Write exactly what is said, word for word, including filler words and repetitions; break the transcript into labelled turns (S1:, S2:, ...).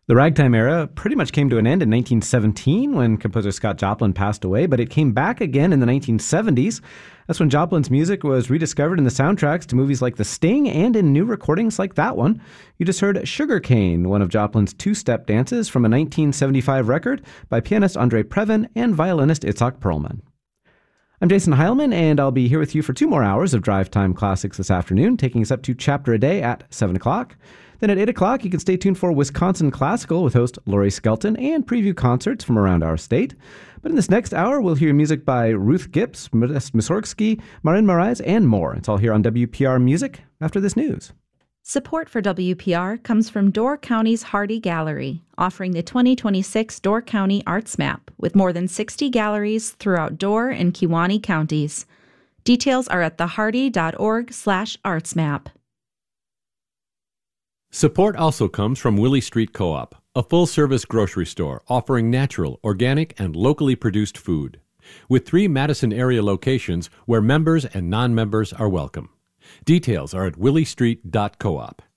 S1: The ragtime era pretty much came to an end in nineteen seventeen when composer Scott Joplin passed away, but it came back again in the nineteen seventies. That's when Joplin's music was rediscovered in the soundtracks to movies like The Sting and in new recordings like that one. You just heard Sugarcane, one of Joplin's two-step dances from a nineteen seventy-five record by pianist Andre Previn and violinist Itzhak Perlman. I'm Jason Heilman, and I'll be here with you for two more hours of Drive Time Classics this afternoon, taking us up to Chapter a Day at seven o'clock. Then at eight o'clock, you can stay tuned for Wisconsin Classical with host Laurie Skelton and preview concerts from around our state. But in this next hour, we'll hear music by Ruth Gips, Modest Mussorgsky, Marin Moraes, and more. It's all here on W P R Music after this news.
S2: Support for W P R comes from Door County's Hardy Gallery, offering the twenty twenty-six Door County Arts Map with more than sixty galleries throughout Door and Kewaunee counties. Details are at thehardy.org slash artsmap.
S3: Support also comes from Willie Street Co-op, a full-service grocery store offering natural, organic, and locally produced food, with three Madison area locations where members and non-members are welcome. Details are at willie street dot coop.